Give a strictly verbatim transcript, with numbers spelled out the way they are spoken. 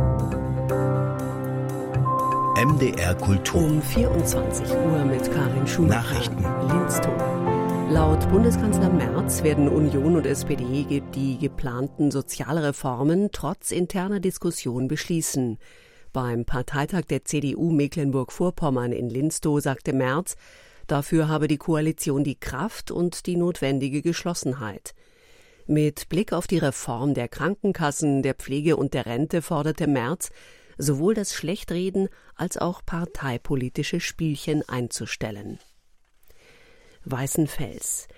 M D R Kultur. Um vierundzwanzig Uhr mit Karin Schumacher. Nachrichten. Linzton. Laut Bundeskanzler Merz werden Union und S P D die geplanten Sozialreformen trotz interner Diskussion beschließen. Beim Parteitag der C D U Mecklenburg-Vorpommern in Linztow sagte Merz, dafür habe die Koalition die Kraft und die notwendige Geschlossenheit. Mit Blick auf die Reform der Krankenkassen, der Pflege und der Rente forderte Merz, sowohl das Schlechtreden als auch parteipolitische Spielchen einzustellen. Weißenfels.